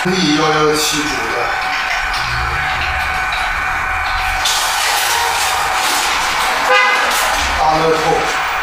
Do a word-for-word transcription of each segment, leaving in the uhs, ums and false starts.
你遥遥记住的。大乐透，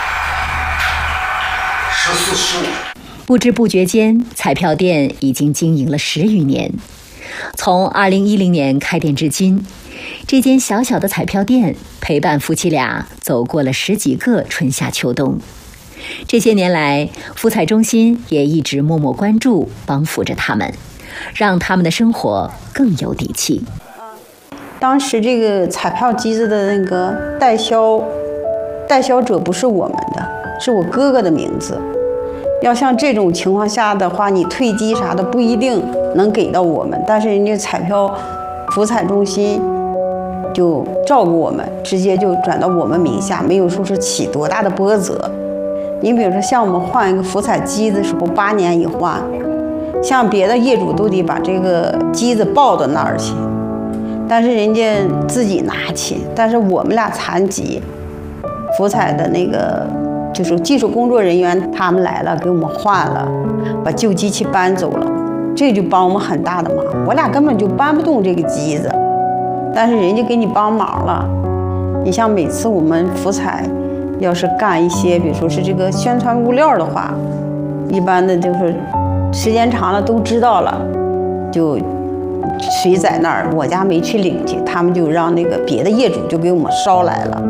十四十五。 不知不觉间，彩票店已经经营了十余年。从二零一零年开店至今，这间小小的彩票店陪伴夫妻俩走过了十几个春夏秋冬。这些年来，福彩中心也一直默默关注，帮扶着他们，让他们的生活更有底气。 当时这个彩票机子的那个代销，代销者不是我们的，是我哥哥的名字。要像这种情况下的话，你退机啥的不一定能给到我们，但是人家彩票福彩中心就照顾我们，直接就转到我们名下，没有说是起多大的波折。你比如说像我们换一个福彩机的时候，八年一换，像别的业主都得把这个机子抱到那儿去，但是人家自己拿去，但是我们俩残疾，福彩的那个就是技术工作人员他们来了，给我们换了，把旧机器搬走了，这就帮我们很大的忙。我俩根本就搬不动这个机子，但是人家给你帮忙了。你像每次我们福彩要是干一些，比如说是这个宣传物料的话，一般的就是时间长了都知道了，就谁在那儿，我家没去领去，他们就让那个别的业主就给我们捎来了。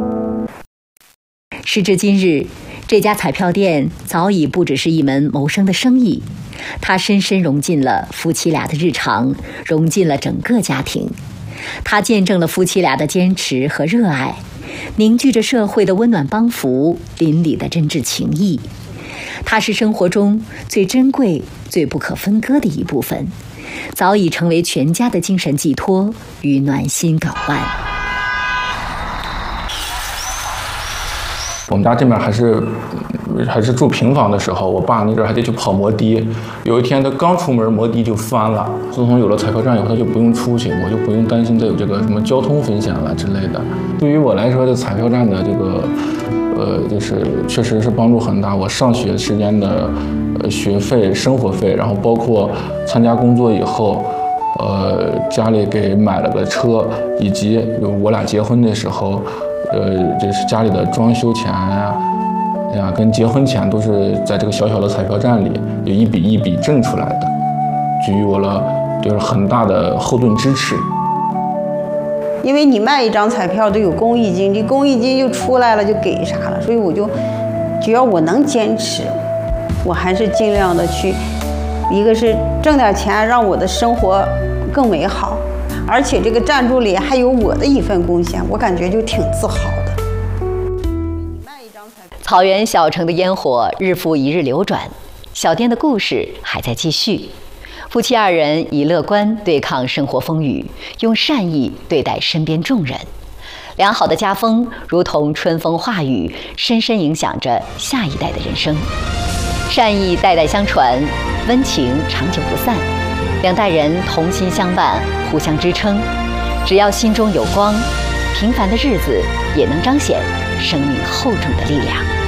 时至今日，这家彩票店早已不只是一门谋生的生意，它深深融进了夫妻俩的日常，融进了整个家庭。它见证了夫妻俩的坚持和热爱，凝聚着社会的温暖帮扶，邻里的真挚情谊。它是生活中最珍贵、最不可分割的一部分，早已成为全家的精神寄托与暖心港湾。 我们家这边还是还是住平房的时候，我爸那阵还得去跑摩的。有一天他刚出门，摩的就翻了。自从有了彩票站以后，他就不用出去，我就不用担心再有这个什么交通风险了之类的。对于我来说，这彩票站的这个呃，就是确实是帮助很大。我上学时间的呃学费、生活费，然后包括参加工作以后，呃，家里给买了个车，以及我俩结婚的时候。呃，这是家里的装修钱呀、啊，呀，跟结婚钱都是在这个小小的彩票站里有一笔一笔挣出来的，给予我了就是很大的后盾支持。 因为你卖一张彩票都有公益金，这公益金就出来了就给啥了，所以我就只要我能坚持，我还是尽量的去，一个是挣点钱，让我的生活更美好。而且这个赞助里还有我的一份贡献，我感觉就挺自豪的。 草原小城的烟火日复一日流转，小店的故事还在继续。夫妻二人以乐观对抗生活风雨，用善意对待身边众人。良好的家风如同春风化雨，深深影响着下一代的人生。善意代代相传，温情长久不散。两代人同心相伴，互相支撑。只要心中有光，平凡的日子也能彰显生命厚重的力量。